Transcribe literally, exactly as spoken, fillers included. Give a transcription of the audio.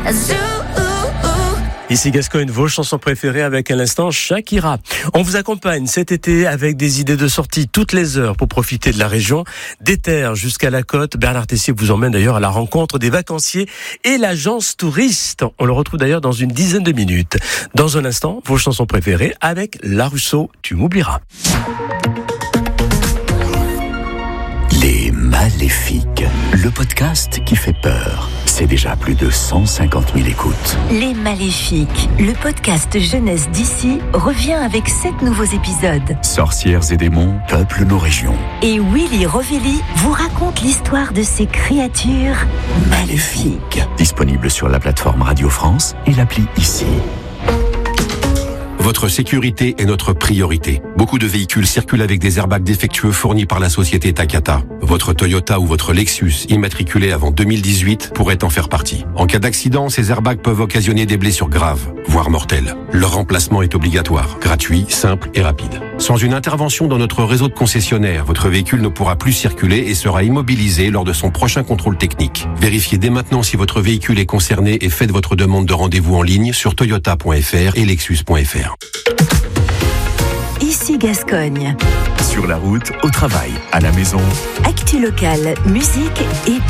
Ici Gascogne, vos chansons préférées avec à l'instant Shakira. On vous accompagne cet été avec des idées de sortie toutes les heures pour profiter de la région. Des terres jusqu'à la côte. Bernard Tessier vous emmène d'ailleurs à la rencontre des vacanciers et l'agence touriste. On le retrouve d'ailleurs dans une dizaine de minutes. Dans un instant, vos chansons préférées avec La Rousseau, Tu m'oublieras. Les Maléfiques, le podcast qui fait peur. C'est déjà plus de cent cinquante mille écoutes. Les Maléfiques, le podcast jeunesse d'ici, revient avec sept nouveaux épisodes. Sorcières et démons peuplent nos régions. Et Willy Rovelli vous raconte l'histoire de ces créatures maléfiques. Disponible sur la plateforme Radio France et l'appli Ici. Votre sécurité est notre priorité. Beaucoup de véhicules circulent avec des airbags défectueux fournis par la société Takata. Votre Toyota ou votre Lexus, immatriculé avant deux mille dix-huit, pourrait en faire partie. En cas d'accident, ces airbags peuvent occasionner des blessures graves, voire mortelles. Leur remplacement est obligatoire, gratuit, simple et rapide. Sans une intervention dans notre réseau de concessionnaires, votre véhicule ne pourra plus circuler et sera immobilisé lors de son prochain contrôle technique. Vérifiez dès maintenant si votre véhicule est concerné et faites votre demande de rendez-vous en ligne sur toyota point f r et lexus point f r. Ici Gascogne. Sur la route, au travail, à la maison. Actu locale, musique et